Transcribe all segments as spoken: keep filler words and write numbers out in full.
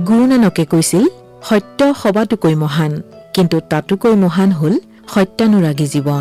গুৰু নানকে কৈছিল, সত্য সবাতোকৈ মহান, কিন্তু তাতোকৈ মহান হ'ল সত্যানুৰাগী জীৱন।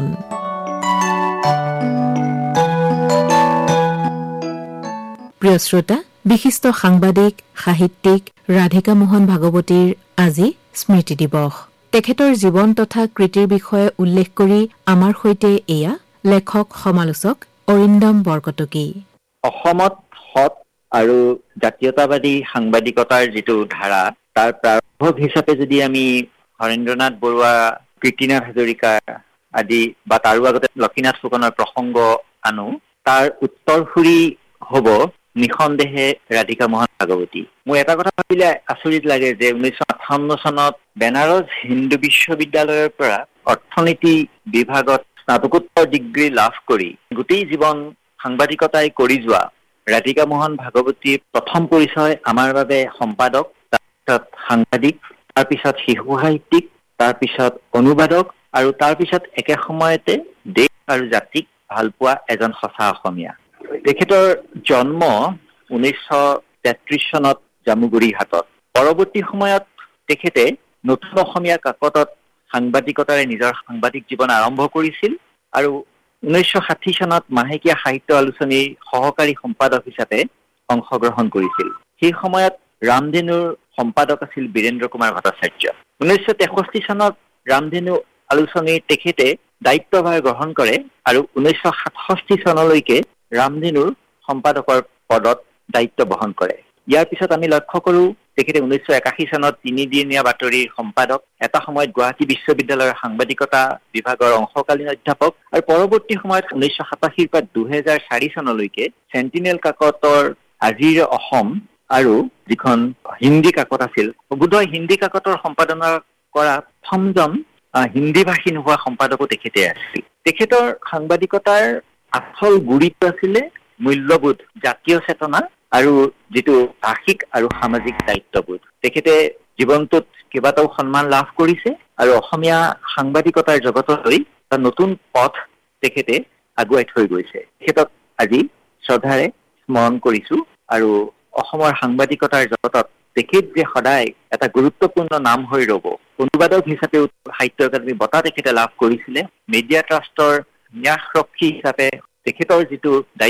প্ৰিয় শ্ৰোতা, বিশিষ্ট সাংবাদিক, সাহিত্যিক ৰাধিকা মোহন ভাগৱতীৰ আজি স্মৃতি দিৱস। তেখেতৰ জীৱন তথা কৃতিৰ বিষয়ে উল্লেখ কৰি আমাৰ সৈতে এয়া লেখক সমালোচক অৰিন্দম বৰকটকী। অসমত সৎ আৰু জাতীয়তাবাদী সাংবাদিকতাৰ যিটো ধাৰা, তাৰ প্ৰাৰম্ভক হিচাপে যদি আমি হৰেন্দ্ৰনাথ বৰুৱা, কীৰ্তিনাথ হাজৰিকা আদি বা তাৰো আগতে লক্ষীনাথ ফুকনৰ প্ৰসংগ আনো, তাৰ উত্তৰসূৰী হ'ব নিঃসন্দেহে ৰাধিকা মোহন ভাগৱতী। মোৰ এটা কথা ভাবিলে আচৰিত লাগে যে ঊনৈছশ আঠাৱন্ন চনত বেনাৰস হিন্দু বিশ্ববিদ্যালয়ৰ পৰা অৰ্থনীতি বিভাগত স্নাতকোত্তৰ ডিগ্ৰী লাভ কৰি গোটেই জীৱন সাংবাদিকতাই কৰি যোৱা ৰাধিকা মোহন ভাগৱতীৰ প্ৰথম পৰিচয় আমাৰ বাবে সম্পাদক, তাৰপিছত সাংবাদিক, তাৰপিছত শিশু সাহিত্যিক, তাৰপিছত অনুবাদক আৰু তাৰপিছত একে সময়তে দেশ আৰু জাতিক ভাল পোৱা এজন সঁচা অসমীয়া। তেখেতৰ জন্ম ঊনৈছশ তেত্ৰিশ চনত জামুগুৰি হাটত। পৰৱৰ্তী সময়ত তেখেতে নতুন অসমীয়া কাকতত সাংবাদিকতাৰে নিজৰ সাংবাদিক জীৱন আৰম্ভ কৰিছিল আৰু ঊনৈছশ ষাঠি চনত মাহেকীয়া সাহিত্য আলোচনীৰ সহকাৰী সম্পাদক হিচাপে অংশগ্ৰহণ কৰিছিল। সেই সময়ত ৰামধেনুৰ সম্পাদক আছিল বীৰেন্দ্ৰ কুমাৰ ভট্টাচাৰ্য। ঊনৈছশ তেষষ্ঠি চনত ৰামধেনু আলোচনীৰ তেখেতে দায়িত্বভাৰ গ্ৰহণ কৰে আৰু ঊনৈছশ সাতষষ্ঠি চনলৈকে ৰামধেনুৰ সম্পাদকৰ পদত দায়িত্ব বহন কৰে। ইয়াৰ পিছত আমি লক্ষ্য কৰোঁ তেখেতে ঊনৈছশ একাশী চনত তিনিদিনীয়া বাতৰিৰ সম্পাদক, এটা সময়ত গুৱাহাটী বিশ্ববিদ্যালয়ৰ সাংবাদিকতা বিভাগৰ অংশকালীন অধ্যাপক আৰু পৰৱৰ্তী সময়ত ঊনৈছশ সাতাশীৰ পৰা দুহেজাৰ চাৰি চনলৈকে চেণ্টিনেল কাকতৰ আজিৰ অসম আৰু যিখন হিন্দী কাকত আছিল, বোধহয় হিন্দী কাকতৰ সম্পাদনা কৰা প্ৰথমজন হিন্দী ভাষী নোহোৱা সম্পাদকো তেখেতে আছিল। তেখেতৰ সাংবাদিকতাৰ আচল গুৰিটো আছিলে মূল্যবোধ, জাতীয় চেতনা আৰু যিটো ভাষিক আৰু সামাজিক দায়িত্ববোধ। তেখেতে জীৱনটোত কেইবাটাও সন্মান লাভ কৰিছে আৰু অসমীয়া সাংবাদিকতাৰ জগতলৈ এটা নতুন পথ তেখেতে আগুৱাই থৈ গৈছে। তেখেতক আজি শ্ৰদ্ধাৰে স্মৰণ কৰিছো আৰু অসমৰ সাংবাদিকতাৰ জগতত তেখেত যে সদায় এটা গুৰুত্বপূৰ্ণ নাম হৈ ৰব। অনুবাদক হিচাপেও সাহিত্য একাডেমী বঁটা তেখেতে লাভ কৰিছিলে। মিডিয়া ট্ৰাষ্টৰ ন্যাসৰক্ষী হিচাপে তেখেতৰ যিটো